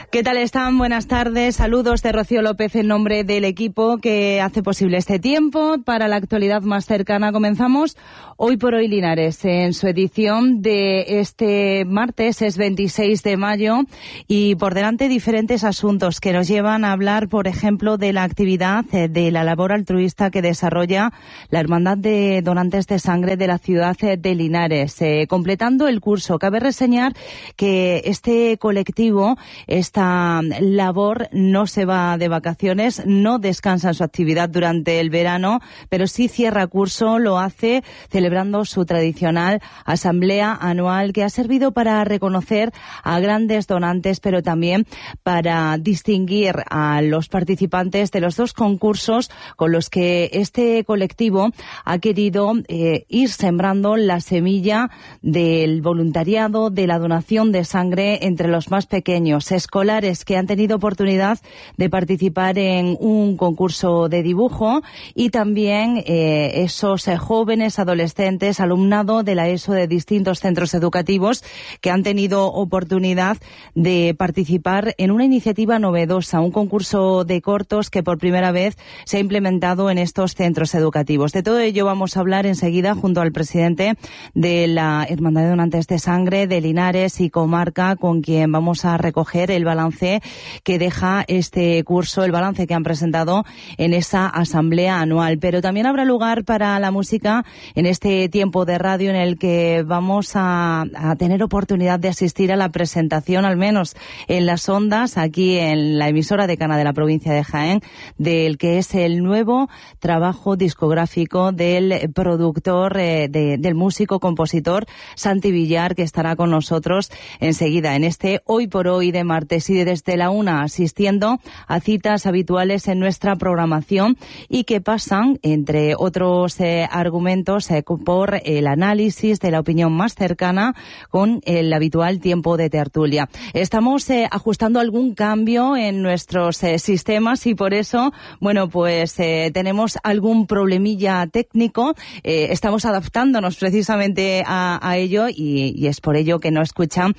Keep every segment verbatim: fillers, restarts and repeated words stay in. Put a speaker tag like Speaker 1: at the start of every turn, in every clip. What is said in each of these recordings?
Speaker 1: ¿Qué tal están? Buenas tardes. Saludos de Rocío López en nombre del equipo que hace posible este tiempo. Para la actualidad más cercana comenzamos Hoy por Hoy Linares en su edición de este martes, es veintiséis de mayo, y por delante diferentes asuntos que nos llevan a hablar, por ejemplo, de la actividad de la labor altruista que desarrolla la Hermandad de Donantes de Sangre de la ciudad de Linares. Eh, completando el curso, cabe reseñar que este colectivo, esta labor, no se va de vacaciones, no descansa en su actividad durante el verano, pero sí cierra curso, lo hace celebrando su tradicional asamblea anual, que ha servido para reconocer a grandes donantes, pero también para distinguir a los participantes de los dos concursos con los que este colectivo ha querido eh, ir sembrando la semilla del voluntariado, de la donación de sangre entre los más pequeños, escolares que han tenido oportunidad de participar en un concurso de dibujo, y también eh, esos eh, jóvenes, adolescentes, alumnado de la ESO de distintos centros educativos que han tenido oportunidad de participar en una iniciativa novedosa, un concurso de cortos que por primera vez se ha implementado en estos centros educativos. De todo ello vamos a hablar enseguida junto al presidente de la Hermandad de Donantes de Sangre de Linares y comarca, con quien vamos a recoger el balance que deja este curso, el balance que han presentado en esa asamblea anual. Pero también habrá lugar para la música en este tiempo de radio en el que vamos a, a tener oportunidad de asistir a la presentación, al menos en las ondas, aquí en la emisora decana de la provincia de Jaén, del que es el nuevo trabajo discográfico del productor, eh, de, del músico compositor Santi Villar, que estará con nosotros enseguida en este Hoy por Hoy de martes, y desde la una asistiendo a citas habituales en nuestra programación y que pasan, entre otros eh, argumentos, eh, por el análisis de la opinión más cercana con el habitual tiempo de tertulia. Estamos eh, ajustando algún cambio en nuestros eh, sistemas y por eso, bueno, pues eh, tenemos algún problemilla técnico. Eh, estamos adaptándonos precisamente a, a ello y, y es por ello que no escuchan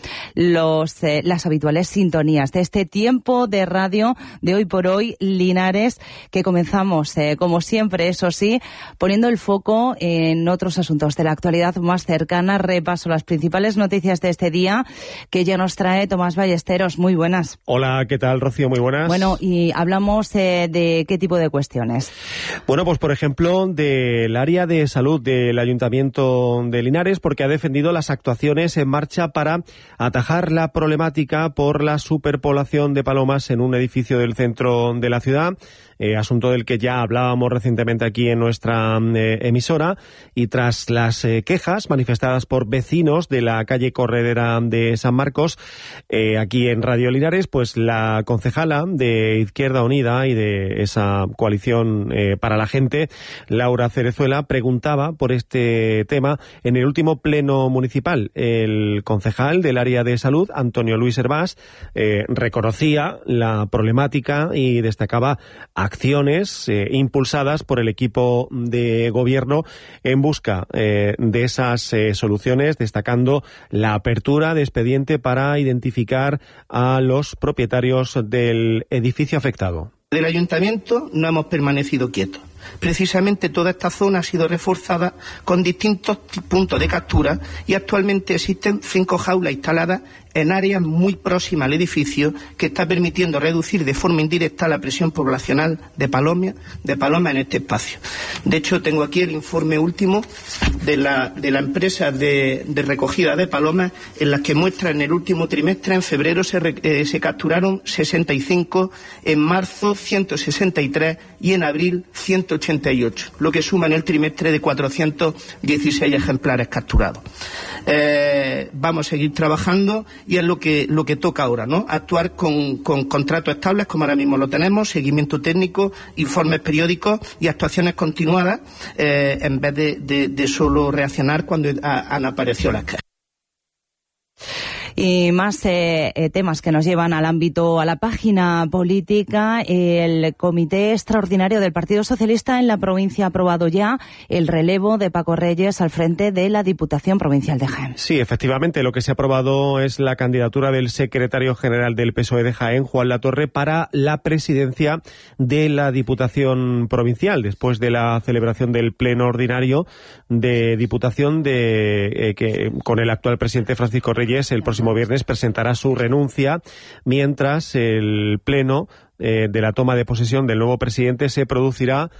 Speaker 1: los eh, las habituales sintonías de este tiempo de radio de Hoy por Hoy Linares, que comenzamos, eh, como siempre, eso sí, poniendo el foco en otros asuntos de la actualidad más cercana. Repaso las principales noticias de este día que ya nos trae Tomás Ballesteros. Muy buenas.
Speaker 2: Hola, ¿qué tal, Rocío? Muy buenas.
Speaker 1: Bueno, y hablamos eh, de qué tipo de cuestiones.
Speaker 2: Bueno, pues por ejemplo, del área de salud del Ayuntamiento de Linares, porque ha defendido las actuaciones en marcha para atajar la problemática por la superpoblación de palomas en un edificio del centro de la ciudad. Eh, asunto del que ya hablábamos recientemente aquí en nuestra eh, emisora, y tras las eh, quejas manifestadas por vecinos de la calle Corredera de San Marcos, eh, aquí en Radio Linares, pues la concejala de Izquierda Unida y de esa coalición eh, para la gente, Laura Cerezuela, preguntaba por este tema en el último pleno municipal. El concejal del área de salud, Antonio Luis Hervás, eh, reconocía la problemática y destacaba acciones eh, impulsadas por el equipo de gobierno en busca eh, de esas eh, soluciones, destacando la apertura de expediente para identificar a los propietarios del edificio afectado.
Speaker 3: Del ayuntamiento no hemos permanecido quietos. Precisamente toda esta zona ha sido reforzada con distintos puntos de captura y actualmente existen cinco jaulas instaladas en áreas muy próximas al edificio, que está permitiendo reducir de forma indirecta la presión poblacional de palomas, de palomas en este espacio. De hecho, tengo aquí el informe último de la, de la empresa de, de recogida de palomas, en las que muestra en el último trimestre, en febrero se, eh, se capturaron sesenta y cinco, en marzo ciento sesenta y tres y en abril ciento ochenta y ocho, lo que suma en el trimestre de cuatrocientos dieciséis ejemplares capturados. Eh, vamos a seguir trabajando y es lo que lo que toca ahora, ¿no? Actuar con, con contratos estables, como ahora mismo lo tenemos, seguimiento técnico, informes periódicos y actuaciones continuadas, eh, en vez de, de, de solo reaccionar cuando ha, han aparecido las quejas.
Speaker 1: Y más eh, eh, temas que nos llevan al ámbito, a la página política. El Comité Extraordinario del Partido Socialista en la provincia ha aprobado ya el relevo de Paco Reyes al frente de la Diputación Provincial de Jaén.
Speaker 2: Sí, efectivamente, lo que se ha aprobado es la candidatura del secretario general del P S O E de Jaén, Juan Latorre, para la presidencia de la Diputación Provincial, después de la celebración del pleno ordinario de Diputación de eh, que con el actual presidente Francisco Reyes el próximo viernes presentará su renuncia, mientras el pleno eh, de la toma de posesión del nuevo presidente se producirá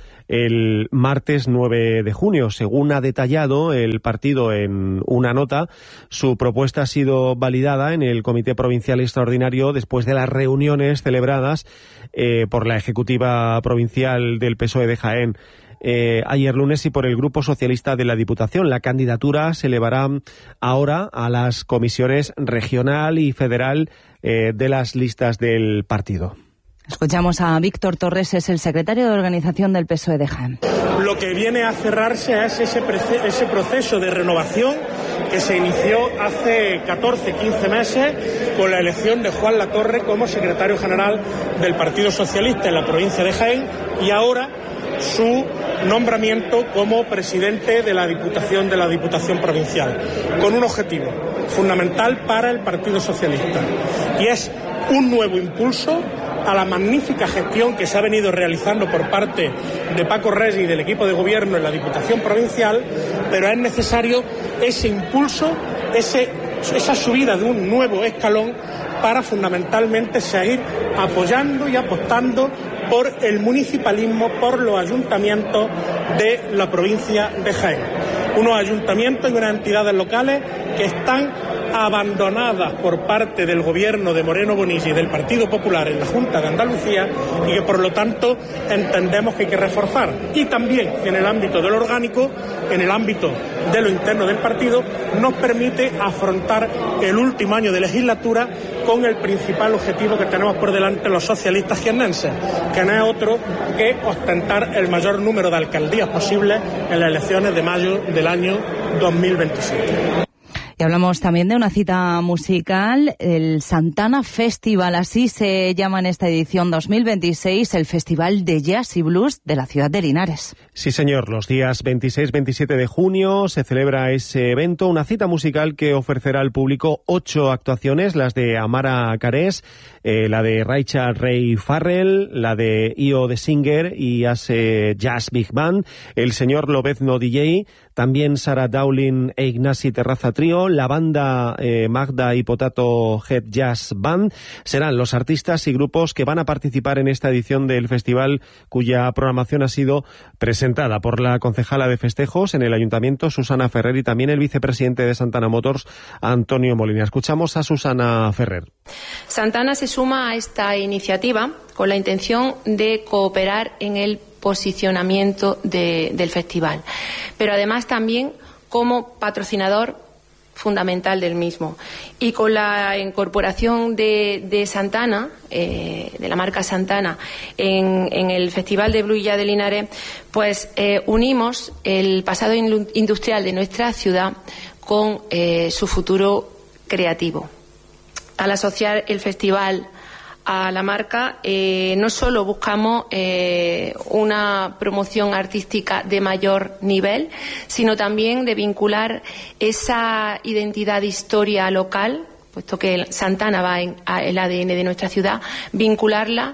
Speaker 2: el martes nueve de junio. Según ha detallado el partido en una nota, su propuesta ha sido validada en el Comité Provincial Extraordinario después de las reuniones celebradas eh, por la Ejecutiva Provincial del P S O E de Jaén Eh, ayer lunes y por el Grupo Socialista de la Diputación. La candidatura se elevará ahora a las comisiones regional y federal eh, de las listas del partido.
Speaker 1: Escuchamos a Víctor Torres, es el secretario de organización del P S O E de Jaén.
Speaker 4: Lo que viene a cerrarse es ese, ese proceso de renovación que se inició hace catorce, quince meses con la elección de Juan Latorre como secretario general del Partido Socialista en la provincia de Jaén y ahora su nombramiento como presidente de la Diputación de la Diputación Provincial, con un objetivo fundamental para el Partido Socialista, y es un nuevo impulso a la magnífica gestión que se ha venido realizando por parte de Paco Reyes y del equipo de gobierno en la Diputación Provincial, pero es necesario ese impulso, ese, esa subida de un nuevo escalón para fundamentalmente seguir apoyando y apostando por el municipalismo, por los ayuntamientos de la provincia de Jaén. Unos ayuntamientos y unas entidades locales que están abandonadas por parte del gobierno de Moreno Bonilla y del Partido Popular en la Junta de Andalucía y que por lo tanto entendemos que hay que reforzar. Y también en el ámbito de lo orgánico, en el ámbito de lo interno del partido, nos permite afrontar el último año de legislatura con el principal objetivo que tenemos por delante los socialistas jiennenses, que no es otro que ostentar el mayor número de alcaldías posibles en las elecciones de mayo del año dos mil veintisiete.
Speaker 1: Y hablamos también de una cita musical, el Santana Festival, así se llama en esta edición dos mil veintiséis, el Festival de Jazz y Blues de la ciudad de Linares.
Speaker 2: Sí, señor, los días veintiséis y veintisiete de junio se celebra ese evento, una cita musical que ofrecerá al público ocho actuaciones, las de Amara Carés, eh, la de Rachel Ray Farrell, la de Io de Singer y Ase Jazz Big Band, el señor Lobezno D J, también Sara Dowling e Ignasi Terraza Trío, la banda eh, Magda y Potato Head Jazz Band. Serán los artistas y grupos que van a participar en esta edición del festival, cuya programación ha sido presentada por la concejala de festejos en el Ayuntamiento, Susana Ferrer, y también el vicepresidente de Santana Motors, Antonio Molina. Escuchamos a Susana Ferrer.
Speaker 5: Santana se suma a esta iniciativa con la intención de cooperar en el posicionamiento de, del festival, pero además también como patrocinador fundamental del mismo. Y con la incorporación de, de Santana, eh, de la marca Santana, en, en el Festival de Blues de Linares, pues eh, unimos el pasado industrial de nuestra ciudad con eh, su futuro creativo. Al asociar el festival a la marca, eh, no solo buscamos eh, una promoción artística de mayor nivel, sino también de vincular esa identidad de historia local, puesto que Santana va en a el A D N de nuestra ciudad, vincularla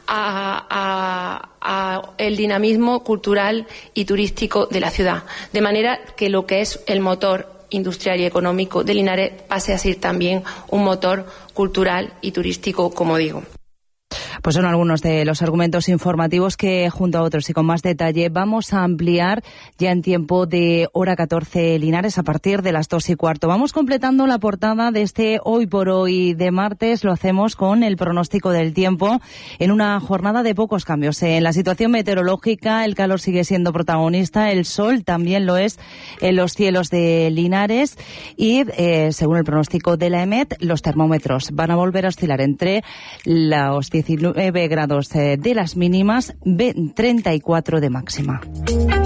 Speaker 5: a, a, a el dinamismo cultural y turístico de la ciudad, de manera que lo que es el motor industrial y económico de Linares pase a ser también un motor cultural y turístico, como digo.
Speaker 1: Pues son algunos de los argumentos informativos que, junto a otros y con más detalle, vamos a ampliar ya en tiempo de hora catorce Linares a partir de las dos y cuarto. Vamos completando la portada de este Hoy por Hoy de martes. Lo hacemos con el pronóstico del tiempo en una jornada de pocos cambios. En la situación meteorológica, el calor sigue siendo protagonista, el sol también lo es en los cielos de Linares y, eh, según el pronóstico de la E M E T, los termómetros van a volver a oscilar entre los diecinueve grados de las mínimas, treinta y cuatro de máxima.